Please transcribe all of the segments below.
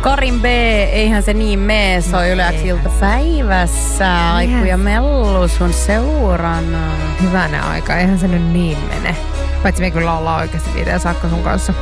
Karin B, eihän se niin mee, se on Yle X iltapäivässä. Aikku ja Mellu sun seurana. Hyvänä aika, eihän se nyt niin mene. Paitsi me kyllä ollaan oikeasti Viita ja Saakka sun kanssa.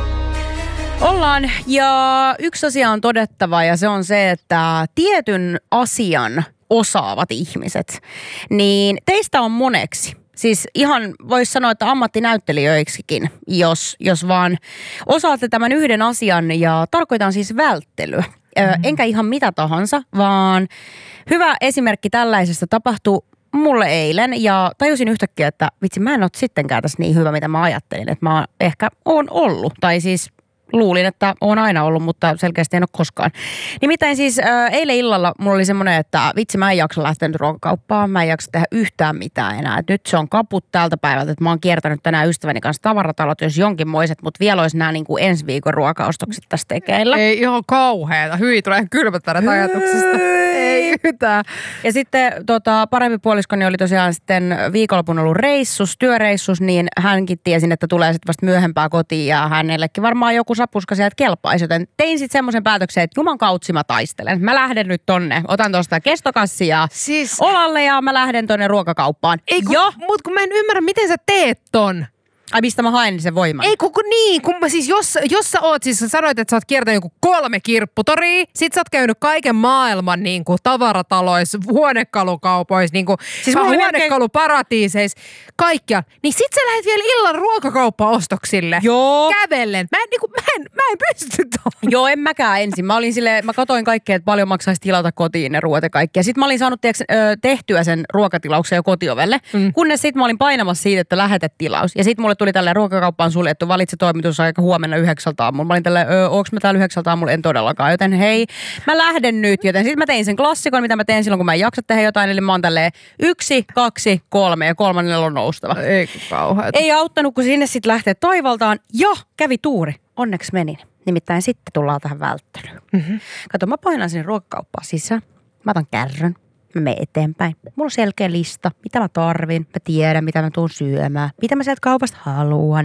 Ollaan, ja yksi asia on todettava, ja se on se, että tietyn asian osaavat ihmiset, niin teistä on moneksi. Siis ihan voisi sanoa, että ammattinäyttelijöiksikin, jos vaan osaatte tämän yhden asian, ja tarkoitan siis välttelyä. Enkä ihan mitä tahansa, vaan hyvä esimerkki tällaisesta tapahtui mulle eilen, ja tajusin yhtäkkiä, että vitsi, mä en ole sittenkään tässä niin hyvä, mitä mä ajattelin, että mä ehkä oon ollut, tai siis luulin, että oon aina ollut, mutta selkeästi en ole koskaan. Nimittäin siis eilen illalla mulla oli semmoinen, että vitsi, mä en jaksa lähteä nyt ruokakauppaan, mä en jaksa tehdä yhtään mitään enää. Et nyt se on kaput tältä päivältä, että mä oon kiertänyt tänään ystäväni kanssa tavaratalot, jos jonkinmoiset, mutta vielä olisi nämä niin kuin ensi viikon ruokaostokset tässä tekeillä. Ei ihan kauheeta. Hyi, tulee kylmättävät ajatuksesta. Ei yhtään. Ja sitten parempi puoliskoni oli tosiaan sitten viikonlopun ollut työreissus, niin hänkin tiesin, että tulee sitten vasta myöhempää kotiin ja hänellekin varmaan joku sapuska sieltä kelpaisi, joten tein sitten semmoisen päätöksen, että juman kautsi mä taistelen. Mä lähden nyt tonne, otan tuosta kestokassia olalle ja mä lähden tonne ruokakauppaan. Mut kun mä en ymmärrä, miten sä teet ton. Ai mistä mä haen sen voiman? Ei kun mä siis, jos sä oot, siis sä sanoit, että sä oot kiertänyt joku 3 kirpputoria, sit sä oot käynyt kaiken maailman niinku tavarataloissa, huonekalukaupoissa, niinku siis huonekaluparatiiseissa, kaikkia. Niin sit sä lähdet vielä illan ruokakauppaostoksille. Joo. Kävellen. Mä en pysty tuohon. Joo, en mäkään ensin. Mä katoin kaikkea, että paljon maksaisi tilata kotiin ne ruoat ja kaikki. Ja sit mä olin saanut tehtyä sen ruokatilauksen jo kotiovelle, kunnes sit mä olin painamassa siitä, että lähetetilaus. Ja sit mulle tuli tälleen ruokakauppaan suljettu, valitse toimitusaika huomenna 9 aamulla. Mä olin tälleen, onks mä täällä 9 aamulla? En todellakaan, joten hei, mä lähden nyt. Joten sit mä tein sen klassikon, mitä mä teen silloin, kun mä en jaksa tehdä jotain. Eli mä oon tälleen 1, 2, 3 ja 3 on noustava. Ei kauheeta. Ei auttanut, kun sinne sit lähtee taivaltaan. Jo, kävi tuuri. Onneksi menin. Nimittäin sitten tullaan tähän välttelyyn. Kato, mä painan sinne ruokakauppaan sisään. Mä otan kärryn. Mä menen eteenpäin. Mulla on selkeä lista, mitä mä tarvin. Mä tiedän, mitä mä tuun syömään. Mitä mä sieltä kaupasta haluan.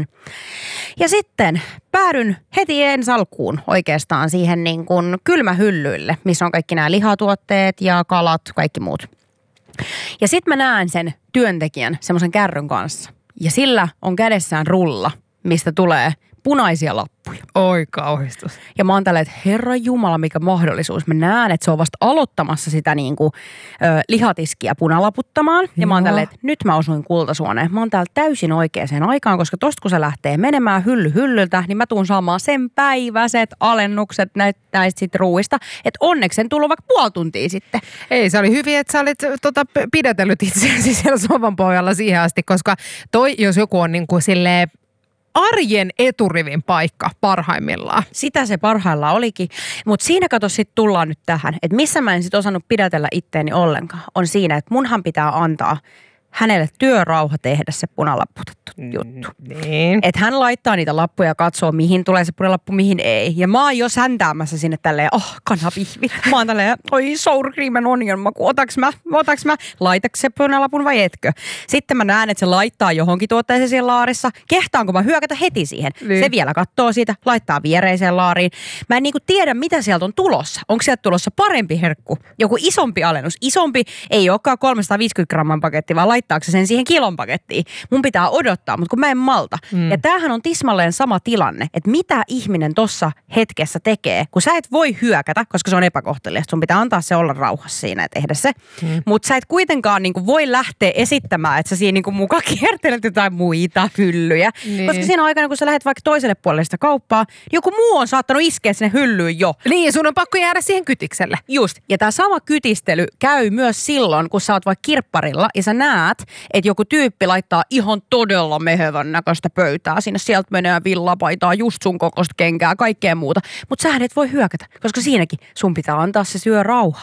Ja sitten päädyn heti ensi alkuun oikeastaan siihen niin kuin kylmähyllyille, missä on kaikki nämä lihatuotteet ja kalat, kaikki muut. Ja sitten mä näen sen työntekijän semmoisen kärryn kanssa. Ja sillä on kädessään rulla, mistä tulee punaisia lappuja. Oi kauhistus. Ja mä oon tälleen, että herra jumala, mikä mahdollisuus. Mä näen, että se on vasta aloittamassa sitä niinku lihatiskiä punalaputtamaan. Ja mä oon tälleen, että nyt mä osuin kultasuoneen. Mä oon täällä täysin oikeaan aikaan, koska tosta kun se lähtee menemään hyllyltä, niin mä tuun saamaan sen päiväiset alennukset näistä sit ruuista. Että onneksi sen tullut vaikka puoli tuntia sitten. Ei, se oli hyvin, että sä olit pidätellyt itseäsi siellä sovan pohjalla siihen asti, koska toi, jos joku on niinku silleen arjen eturivin paikka parhaimmillaan. Sitä se parhaillaan olikin. Mutta siinä kato sitten tullaan nyt tähän, että missä mä en sitten osannut pidätellä itteeni ollenkaan, on siinä, että munhan pitää antaa hänelle työrauha tehdä se punalapputettu juttu. Niin. Että hän laittaa niitä lappuja ja katsoo, mihin tulee se punalappu, mihin ei. Ja mä oon jo säntäämässä sinne tälleen, kanapihvit. Mä oon tälleen, oi sour cream and onion maku, otaks mä, laitaks se punalapun vai etkö? Sitten mä näen, että se laittaa johonkin tuotteeseen siellä laarissa. Kehtaanko mä hyökätä heti siihen? Niin. Se vielä katsoo siitä, laittaa viereiseen laariin. Mä en niinku tiedä, mitä sieltä on tulossa. Onko sieltä tulossa parempi herkku? Joku isompi alennus. Isompi ei olekaan 350 gramman paketti, vaan laittaako se sen siihen kilon pakettiin. Mun pitää odottaa, mutta kun mä en malta. Ja tämähän on tismalleen sama tilanne, että mitä ihminen tossa hetkessä tekee, kun sä et voi hyökätä, koska se on epäkohteliasta. Sun pitää antaa se olla rauhassa siinä ja tehdä se. Mutta sä et kuitenkaan niinku voi lähteä esittämään, että sä siinä niinku mukaan kiertelet jotain muita hyllyjä. Niin. Koska siinä aikana, kun sä lähdet vaikka toiselle puolelle sitä kauppaa, joku muu on saattanut iskeä sinne hyllyyn jo. Niin, sun on pakko jäädä siihen kytikselle. Just. Ja tää sama kytistely käy myös silloin, kun sä oot vaikka kirpparilla ja sä näet, että joku tyyppi laittaa ihan todella mehevän näköistä pöytää. Sinne sieltä menee villapaitaa, just sun kokoista kenkää, kaikkea muuta. Mutta sä et voi hyökätä, koska siinäkin sun pitää antaa se työrauha.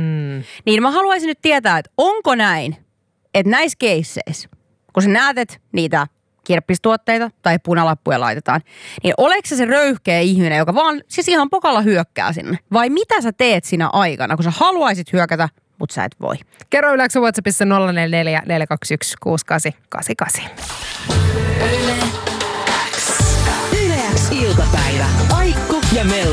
Niin mä haluaisin nyt tietää, että onko näin, että näissä keisseissä, kun sä näet, että niitä kirppistuotteita tai punalappuja laitetaan, niin oleeko se röyhkeä ihminen, joka vaan siis ihan pokalla hyökkää sinne? Vai mitä sä teet siinä aikana, kun sä haluaisit hyökätä, mutta sä et voi? Kerro Yle X:n WhatsAppissa 044 421 6888. Yle X iltapäivä. Aikku ja Mellu.